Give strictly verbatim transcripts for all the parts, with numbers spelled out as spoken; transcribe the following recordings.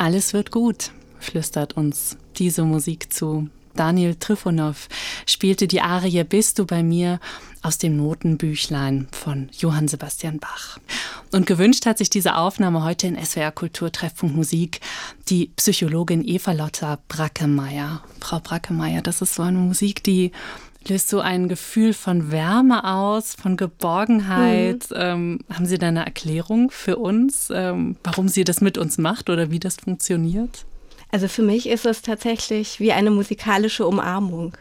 Alles wird gut, flüstert uns diese Musik zu. Daniel Trifonov spielte die Arie Bist du bei mir aus dem Notenbüchlein von Johann Sebastian Bach. Und gewünscht hat sich diese Aufnahme heute in S W R Kultur Treffpunkt Musik die Psychologin Eva-Lotta Brackemeyer. Frau Brackemeyer, das ist so eine Musik, die löst so ein Gefühl von Wärme aus, von Geborgenheit. Mhm. Ähm, haben Sie da eine Erklärung für uns, ähm, warum sie das mit uns macht oder wie das funktioniert? Also für mich ist es tatsächlich wie eine musikalische Umarmung.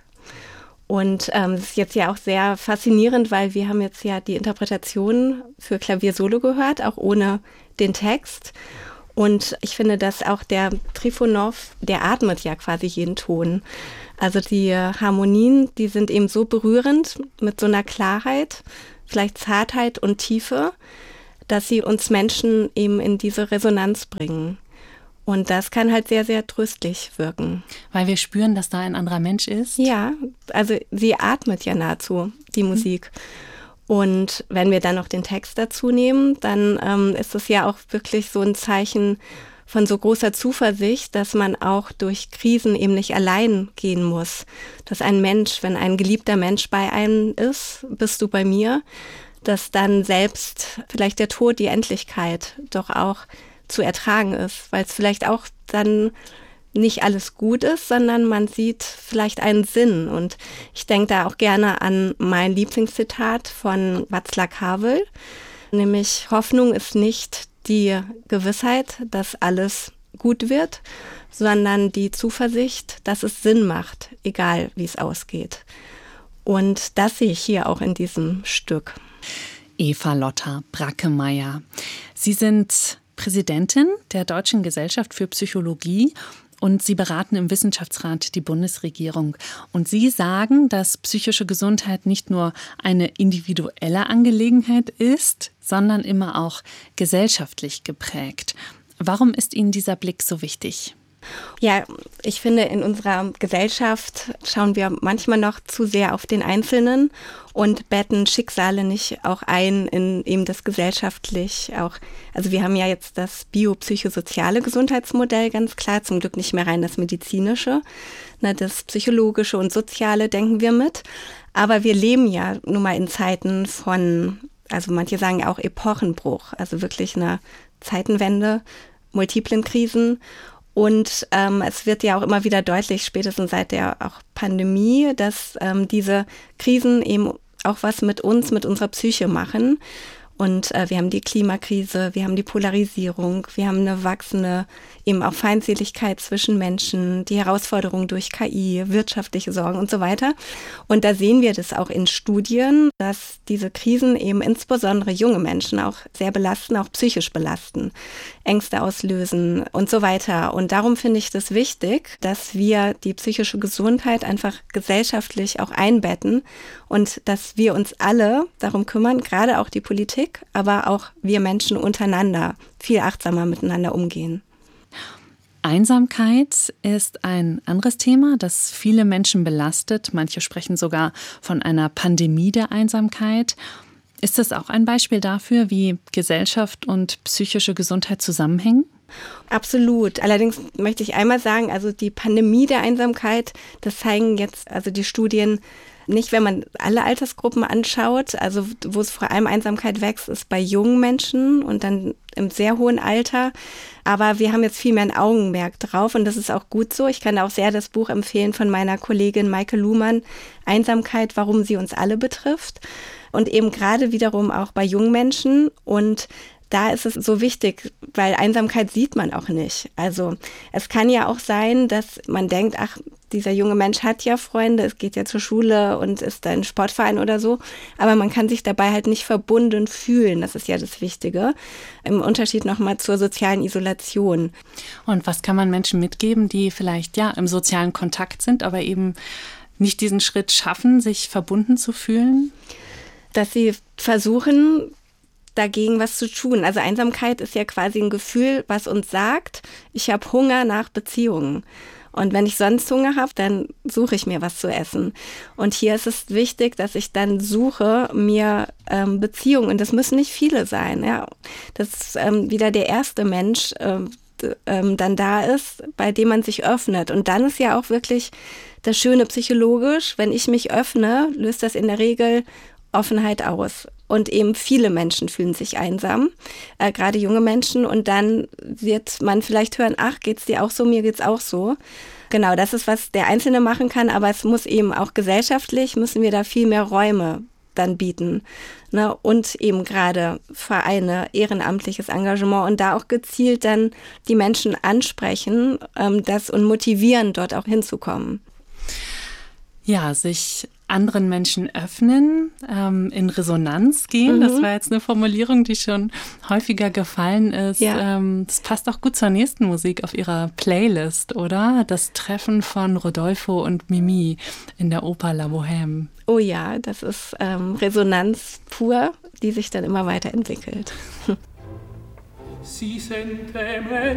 Und ähm, das ist jetzt ja auch sehr faszinierend, weil wir haben jetzt ja die Interpretation für Klaviersolo gehört, auch ohne den Text. Und ich finde, dass auch der Trifonov, der atmet ja quasi jeden Ton. Also die Harmonien, die sind eben so berührend mit so einer Klarheit, vielleicht Zartheit und Tiefe, dass sie uns Menschen eben in diese Resonanz bringen. Und das kann halt sehr, sehr tröstlich wirken. Weil wir spüren, dass da ein anderer Mensch ist? Ja, also sie atmet ja nahezu, die Musik. Mhm. Und wenn wir dann noch den Text dazu nehmen, dann ähm, ist es ja auch wirklich so ein Zeichen von so großer Zuversicht, dass man auch durch Krisen eben nicht allein gehen muss. Dass ein Mensch, wenn ein geliebter Mensch bei einem ist, bist du bei mir, dass dann selbst vielleicht der Tod, die Endlichkeit doch auch zu ertragen ist, weil es vielleicht auch dann nicht alles gut ist, sondern man sieht vielleicht einen Sinn. Und ich denke da auch gerne an mein Lieblingszitat von Václav Havel, nämlich Hoffnung ist nicht die Gewissheit, dass alles gut wird, sondern die Zuversicht, dass es Sinn macht, egal wie es ausgeht. Und das sehe ich hier auch in diesem Stück. Eva-Lotta Brackemeyer. Sie sind Präsidentin der Deutschen Gesellschaft für Psychologie und Sie beraten im Wissenschaftsrat die Bundesregierung. Und Sie sagen, dass psychische Gesundheit nicht nur eine individuelle Angelegenheit ist, sondern immer auch gesellschaftlich geprägt. Warum ist Ihnen dieser Blick so wichtig? Ja, ich finde, in unserer Gesellschaft schauen wir manchmal noch zu sehr auf den Einzelnen und betten Schicksale nicht auch ein in eben das gesellschaftlich auch. Also wir haben ja jetzt das biopsychosoziale Gesundheitsmodell ganz klar, zum Glück nicht mehr rein das medizinische, ne, das psychologische und soziale denken wir mit. Aber wir leben ja nun mal in Zeiten von, also manche sagen ja auch Epochenbruch, also wirklich eine Zeitenwende, multiplen Krisen. Und ähm, es wird ja auch immer wieder deutlich, spätestens seit der auch Pandemie, dass ähm, diese Krisen eben auch was mit uns, mit unserer Psyche machen. Und äh, wir haben die Klimakrise, wir haben die Polarisierung, wir haben eine wachsende eben auch Feindseligkeit zwischen Menschen, die Herausforderungen durch K I, wirtschaftliche Sorgen und so weiter. Und da sehen wir das auch in Studien, dass diese Krisen eben insbesondere junge Menschen auch sehr belasten, auch psychisch belasten, Ängste auslösen und so weiter. Und darum finde ich das wichtig, dass wir die psychische Gesundheit einfach gesellschaftlich auch einbetten und dass wir uns alle darum kümmern, gerade auch die Politik, aber auch wir Menschen untereinander viel achtsamer miteinander umgehen. Einsamkeit ist ein anderes Thema, das viele Menschen belastet. Manche sprechen sogar von einer Pandemie der Einsamkeit. Ist das auch ein Beispiel dafür, wie Gesellschaft und psychische Gesundheit zusammenhängen? Absolut. Allerdings möchte ich einmal sagen, also die Pandemie der Einsamkeit, das zeigen jetzt also die Studien nicht, wenn man alle Altersgruppen anschaut. Also wo es vor allem Einsamkeit wächst, ist bei jungen Menschen und dann im sehr hohen Alter. Aber wir haben jetzt viel mehr ein Augenmerk drauf und das ist auch gut so. Ich kann auch sehr das Buch empfehlen von meiner Kollegin Maike Luhmann, Einsamkeit, warum sie uns alle betrifft. Und eben gerade wiederum auch bei jungen Menschen. Und da ist es so wichtig, weil Einsamkeit sieht man auch nicht. Also es kann ja auch sein, dass man denkt, ach, dieser junge Mensch hat ja Freunde, es geht ja zur Schule und ist da im Sportverein oder so. Aber man kann sich dabei halt nicht verbunden fühlen. Das ist ja das Wichtige. Im Unterschied nochmal zur sozialen Isolation. Und was kann man Menschen mitgeben, die vielleicht ja im sozialen Kontakt sind, aber eben nicht diesen Schritt schaffen, sich verbunden zu fühlen? Dass sie versuchen, dagegen was zu tun. Also Einsamkeit ist ja quasi ein Gefühl, was uns sagt, ich habe Hunger nach Beziehungen. Und wenn ich sonst Hunger habe, dann suche ich mir was zu essen. Und hier ist es wichtig, dass ich dann suche mir ähm, Beziehungen. Und das müssen nicht viele sein. Ja. Das ist ähm, wieder der erste Mensch, äh, ähm, dann da ist, bei dem man sich öffnet. Und dann ist ja auch wirklich das Schöne psychologisch, wenn ich mich öffne, löst das in der Regel Offenheit aus. Und eben viele Menschen fühlen sich einsam, äh, gerade junge Menschen. Und dann wird man vielleicht hören, ach, geht's dir auch so, mir geht's auch so. Genau, das ist, was der Einzelne machen kann, aber es muss eben auch gesellschaftlich, müssen wir da viel mehr Räume dann bieten. Ne? Und eben gerade Vereine, ehrenamtliches Engagement und da auch gezielt dann die Menschen ansprechen ähm, das und motivieren, dort auch hinzukommen. Ja, sich anderen Menschen öffnen, ähm, in Resonanz gehen. Mhm. Das war jetzt eine Formulierung, die schon häufiger gefallen ist. Ja. Ähm, das passt auch gut zur nächsten Musik auf Ihrer Playlist, oder? Das Treffen von Rodolfo und Mimi in der Oper La Bohème. Oh ja, das ist ähm, Resonanz pur, die sich dann immer weiterentwickelt. Si sentem